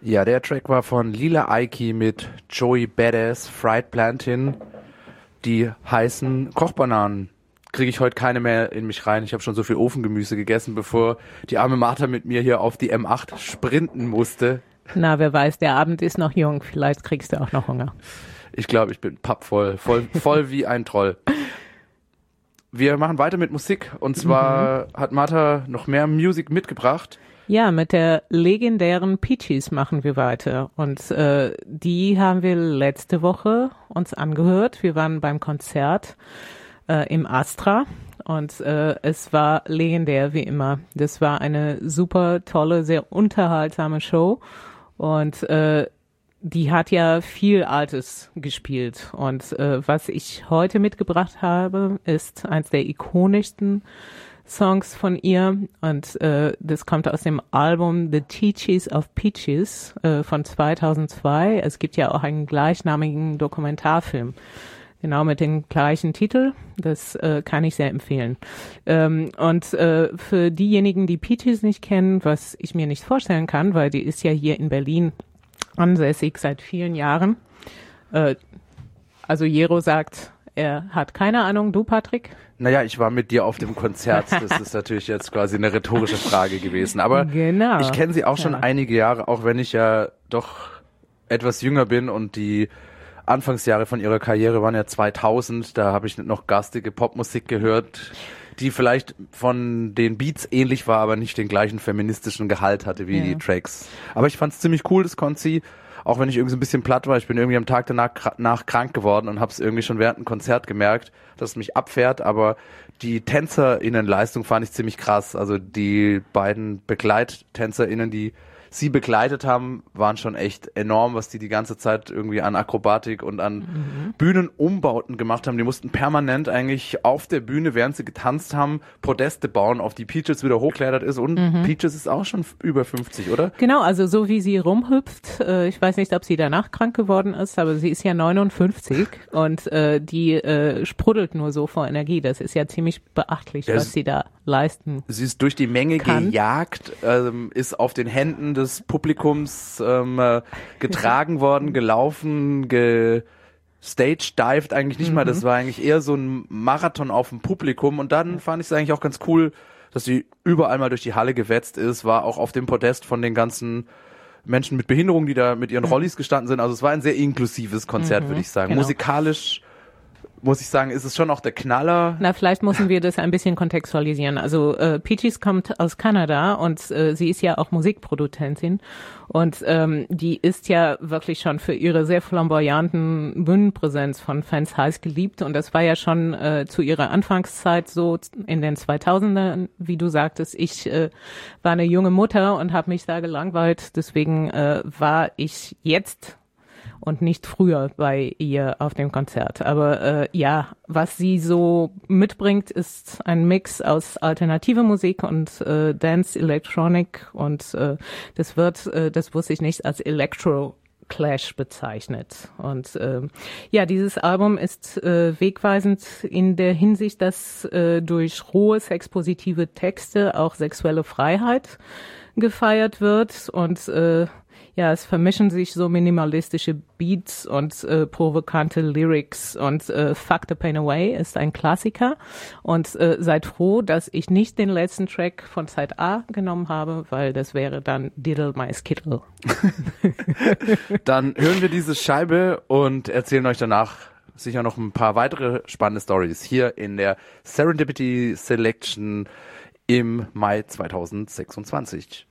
Ja, der Track war von Lila Aiki mit Joey Badass, Fried Plantain, die heißen Kochbananen. Kriege ich heute keine mehr in mich rein. Ich habe schon so viel Ofengemüse gegessen, bevor die arme Martha mit mir hier auf die M8 sprinten musste. Na, wer weiß, der Abend ist noch jung. Vielleicht kriegst du auch noch Hunger. Ich glaube, ich bin pappvoll, voll wie ein Troll. Wir machen weiter mit Musik. Und zwar hat Martha noch mehr Musik mitgebracht. Ja, mit der legendären Peaches machen wir weiter. Und die haben wir letzte Woche uns angehört. Wir waren beim Konzert im Astra und es war legendär wie immer. Das war eine super tolle, sehr unterhaltsame Show und die hat ja viel Altes gespielt. Und was ich heute mitgebracht habe, ist eins der ikonischsten Songs von ihr und das kommt aus dem Album The Teaches of Peaches von 2002. Es gibt ja auch einen gleichnamigen Dokumentarfilm, genau mit dem gleichen Titel. Das kann ich sehr empfehlen. Und für diejenigen, die Peaches nicht kennen, was ich mir nicht vorstellen kann, weil die ist ja hier in Berlin ansässig seit vielen Jahren. Also Jero sagt, er hat keine Ahnung. Du, Patrick? Naja, ich war mit dir auf dem Konzert. Das ist natürlich jetzt quasi eine rhetorische Frage gewesen. Aber genau. Ich kenne sie auch schon einige Jahre, auch wenn ich ja doch etwas jünger bin und die Anfangsjahre von ihrer Karriere waren ja 2000. Da habe ich noch garstige Popmusik gehört, die vielleicht von den Beats ähnlich war, aber nicht den gleichen feministischen Gehalt hatte wie die Tracks. Aber ich fand es ziemlich cool, das konnte sie. Auch wenn ich irgendwie so ein bisschen platt war, ich bin irgendwie am Tag danach krank geworden und habe es irgendwie schon während dem Konzert gemerkt, dass es mich abfährt, aber die TänzerInnen-Leistung fand ich ziemlich krass. Also die beiden BegleittänzerInnen, die sie begleitet haben, waren schon echt enorm, was die ganze Zeit irgendwie an Akrobatik und an Bühnenumbauten gemacht haben. Die mussten permanent eigentlich auf der Bühne, während sie getanzt haben, Podeste bauen, auf die Peaches wieder hochklettert ist. Und Peaches ist auch schon über 50, oder? Genau, also so wie sie rumhüpft, ich weiß nicht, ob sie danach krank geworden ist, aber sie ist ja 59 und die sprudelt nur so vor Energie. Das ist ja ziemlich beachtlich, was sie da leisten. Sie ist durch die Menge gejagt, ist auf den Händen des Publikums getragen worden, gelaufen, gestagedived eigentlich nicht mal. Das war eigentlich eher so ein Marathon auf dem Publikum. Und dann fand ich es eigentlich auch ganz cool, dass sie überall mal durch die Halle gewetzt ist, war auch auf dem Podest von den ganzen Menschen mit Behinderung, die da mit ihren Rollis gestanden sind. Also es war ein sehr inklusives Konzert, würde ich sagen. Genau. Musikalisch muss ich sagen, ist es schon auch der Knaller. Na, vielleicht müssen wir das ein bisschen kontextualisieren. Also Peaches kommt aus Kanada und sie ist ja auch Musikproduzentin und die ist ja wirklich schon für ihre sehr flamboyanten Bühnenpräsenz von Fans heiß geliebt und das war ja schon zu ihrer Anfangszeit so in den 2000ern, wie du sagtest. Ich war eine junge Mutter und habe mich da gelangweilt, deswegen war ich jetzt und nicht früher bei ihr auf dem Konzert. Aber ja, was sie so mitbringt, ist ein Mix aus alternative Musik und Dance Electronic und das wusste ich nicht, als Electro Clash bezeichnet. Und ja, dieses Album ist wegweisend in der Hinsicht, dass durch rohe sexpositive Texte auch sexuelle Freiheit gefeiert wird und ja, es vermischen sich so minimalistische Beats und provokante Lyrics und Fuck the Pain Away ist ein Klassiker und seid froh, dass ich nicht den letzten Track von Side A genommen habe, weil das wäre dann Diddle My Skittle. Dann hören wir diese Scheibe und erzählen euch danach sicher noch ein paar weitere spannende Stories hier in der Serendipity Selection im Mai 2026.